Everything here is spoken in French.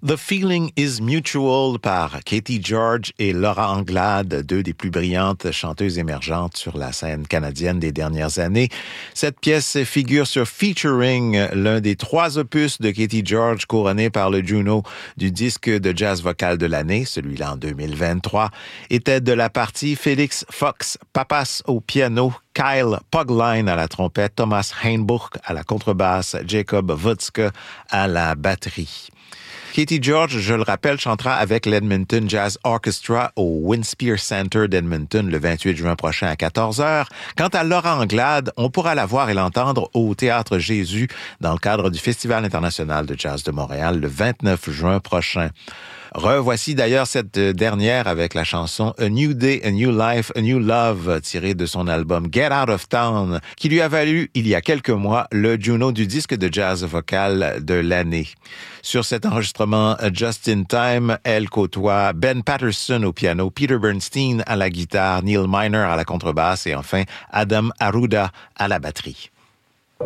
The Feeling is Mutual par Katie George et Laura Anglade, deux des plus brillantes chanteuses émergentes sur la scène canadienne des dernières années. Cette pièce figure sur Featuring, l'un des 3 opus de Katie George couronné par le Juno du disque de jazz vocal de l'année, celui-là en 2023, était de la partie Félix Fox Papas au piano, Kyle Pogline à la trompette, Thomas Heinbuch à la contrebasse, Jacob Wutzke à la batterie. Katie George, je le rappelle, chantera avec l'Edmonton Jazz Orchestra au Winspear Center d'Edmonton le 28 juin prochain à 14h. Quant à Laura Anglade, on pourra la voir et l'entendre au Théâtre Jésus dans le cadre du Festival international de jazz de Montréal le 29 juin prochain. Revoici d'ailleurs cette dernière avec la chanson A New Day, A New Life, A New Love, tirée de son album Get Out of Town, qui lui a valu, il y a quelques mois, le Juno du disque de jazz vocal de l'année. Sur cet enregistrement Just in Time, elle côtoie Ben Patterson au piano, Peter Bernstein à la guitare, Neil Miner à la contrebasse et enfin Adam Arruda à la batterie.